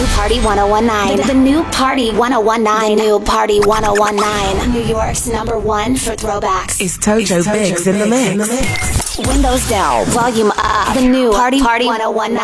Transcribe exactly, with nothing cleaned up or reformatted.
new Party one oh one nine. The, the new Party one oh one nine. The new Party one oh one nine. New York's number one for throwbacks. It's Tojo, It's Tojo Biggs, Biggs in the mix. Windows down, volume up. The new Party Party one oh one nine.